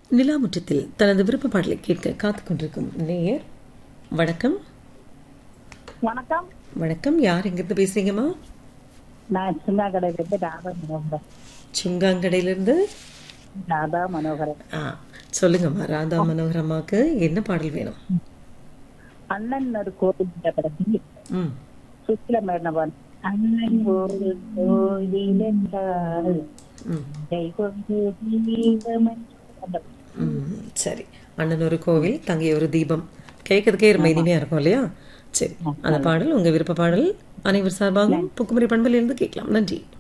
நிலாமுற்றத்தில் தனது விருப்ப பாடலை கேட்க காத்துக் கொண்டிருக்கும் நேயர். வணக்கம். வணக்கம். வணக்கம். யார் எங்கிருந்து பேசுறீங்கம்மா? நான் சிங்காங்கடையிலிருந்து ராதா மனோகரன். சிங்காங்கடையிலிருந்து ராதா மனோகரன். சொல்லுங்கம்மா. ராதா மனோகரம்மாக்கு என்ன பாடல் வேணும்? அண்ணன் ஒரு கோவில் படத்தில் ம் சுத்தில மேடனவன் அண்ணன் ஒரு கோவில் என்றால் ம் தெய்வமே தீபம் என்று சரி. அண்ணன் ஒரு கோவில், தங்கை ஒரு தீபம். கேட்கறதுக்கே ரொம்ப இனிமையா இருக்கும் இல்லையா? சரி, அந்த பாடல் உங்க விருப்ப பாடல். அனைவர் சார்பாகவும் புக்குமரி பண்பிலிருந்து கேட்கலாம். நன்றி.